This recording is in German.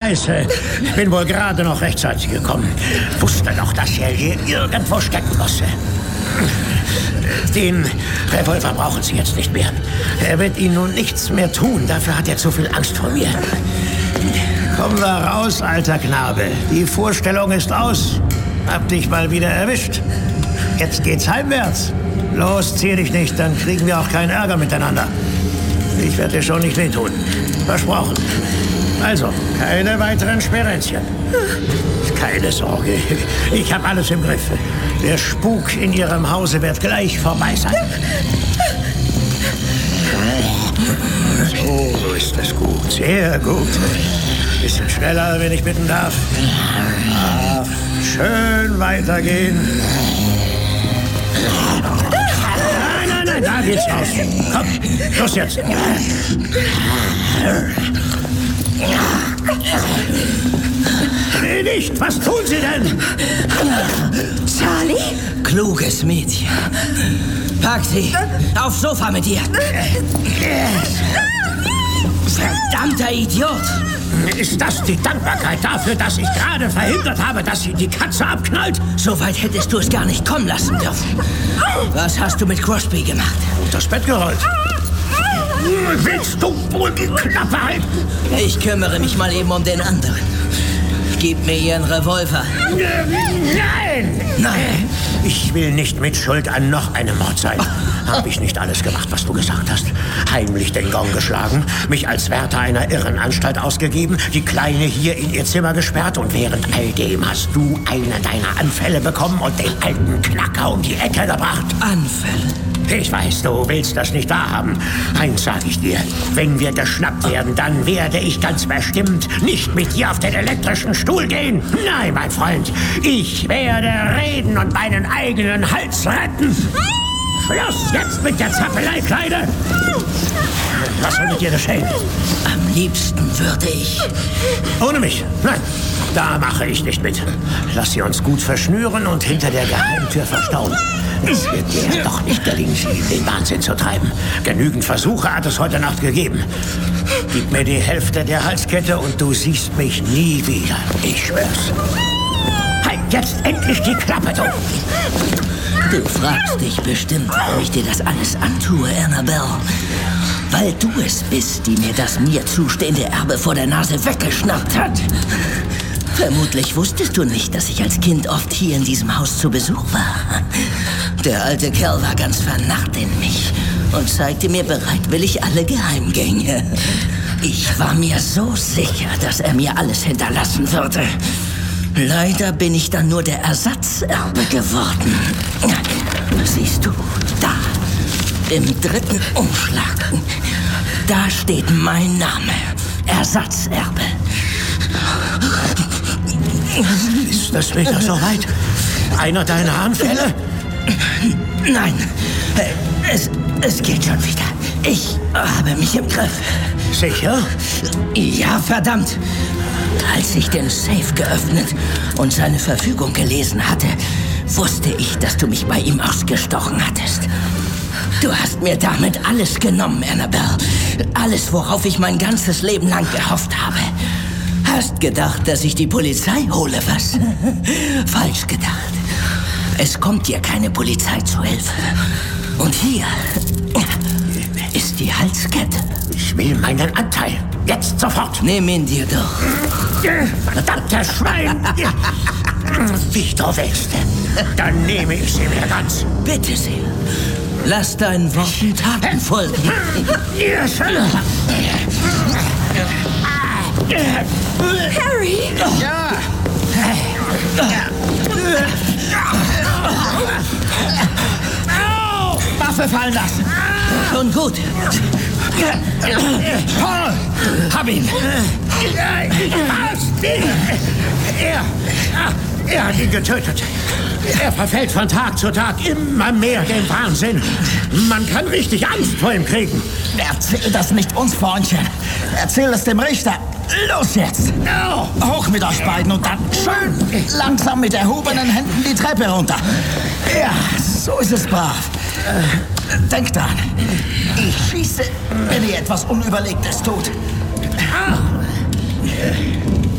Scheiße. Ich bin wohl gerade noch rechtzeitig gekommen. Wusste doch, dass er hier irgendwo stecken musste. Den Revolver brauchen Sie jetzt nicht mehr. Er wird Ihnen nun nichts mehr tun. Dafür hat er zu viel Angst vor mir. Komm da raus, alter Knabe. Die Vorstellung ist aus. Hab dich mal wieder erwischt. Jetzt geht's heimwärts. Los, zieh dich nicht, dann kriegen wir auch keinen Ärger miteinander. Ich werde dir schon nicht wehtun. Versprochen. Also, keine weiteren Sperenzchen. Keine Sorge, ich habe alles im Griff. Der Spuk in Ihrem Hause wird gleich vorbei sein. So ist es gut, sehr gut. Bisschen schneller, wenn ich bitten darf. Schön weitergehen. Nein, da geht's raus. Komm, los jetzt. Nee, nicht. Was tun Sie denn? Charlie? Kluges Mädchen. Pack sie. Aufs Sofa mit ihr. Verdammter Idiot. Ist das die Dankbarkeit dafür, dass ich gerade verhindert habe, dass sie die Katze abknallt? So weit hättest du es gar nicht kommen lassen dürfen. Was hast du mit Crosby gemacht? Unters Bett gerollt. Willst du wohl die Klappe halten? Ich kümmere mich mal eben um den anderen. Gib mir Ihren Revolver. Nein! Nein. Ich will nicht mit Schuld an noch einem Mord sein. Habe ich nicht alles gemacht, was du gesagt hast? Heimlich den Gong geschlagen, mich als Wärter einer Irrenanstalt ausgegeben, die Kleine hier in ihr Zimmer gesperrt und während all dem hast du einen deiner Anfälle bekommen und den alten Knacker um die Ecke gebracht. Anfälle? Ich weiß, du willst das nicht wahrhaben. Eins sag ich dir. Wenn wir geschnappt werden, dann werde ich ganz bestimmt nicht mit dir auf den elektrischen Stuhl gehen. Nein, mein Freund. Ich werde reden und meinen eigenen Hals retten. Schluss jetzt mit der Zappelei, Kleine. Was soll mit dir geschehen? Am liebsten würde ich... Ohne mich? Nein, da mache ich nicht mit. Lass sie uns gut verschnüren und hinter der Geheimtür verstauen. Es wird dir doch nicht gelingen, sie in den Wahnsinn zu treiben. Genügend Versuche hat es heute Nacht gegeben. Gib mir die Hälfte der Halskette und du siehst mich nie wieder. Ich schwör's. Halt jetzt endlich die Klappe, du! Du fragst dich bestimmt, warum ich dir das alles antue, Annabelle. Weil du es bist, die mir das mir zustehende Erbe vor der Nase weggeschnappt hat. Vermutlich wusstest du nicht, dass ich als Kind oft hier in diesem Haus zu Besuch war. Der alte Kerl war ganz vernarrt in mich und zeigte mir bereitwillig alle Geheimgänge. Ich war mir so sicher, dass er mir alles hinterlassen würde. Leider bin ich dann nur der Ersatzerbe geworden. Siehst du, da, im dritten Umschlag, da steht mein Name, Ersatzerbe. Ist das wieder so weit? Einer deiner Anfälle? Nein, es geht schon wieder. Ich habe mich im Griff. Sicher? Ja, verdammt. Als ich den Safe geöffnet und seine Verfügung gelesen hatte, wusste ich, dass du mich bei ihm ausgestochen hattest. Du hast mir damit alles genommen, Annabelle. Alles, worauf ich mein ganzes Leben lang gehofft habe. Hast gedacht, dass ich die Polizei hole, was? Falsch gedacht. Es kommt dir keine Polizei zu Hilfe. Und hier ist die Halskette. Ich will meinen Anteil. Jetzt sofort. Nimm ihn dir doch. Verdammter Schwein. Wie du willst. Dann nehme ich sie mir ganz. Bitte sehr. Lass deinen Worten Taten folgen. Harry! Ja! Waffe fallen lassen! Schon gut. Paul! Hab ihn! Er hat ihn getötet. Er verfällt von Tag zu Tag immer mehr dem Wahnsinn. Man kann richtig Angst vor ihm kriegen. Erzähl das nicht uns, Freundchen. Erzähl es dem Richter. Los jetzt! Hoch mit euch beiden und dann schön langsam mit erhobenen Händen die Treppe runter. Ja, so ist es brav. Denkt dran, ich schieße, wenn ihr etwas Unüberlegtes tut.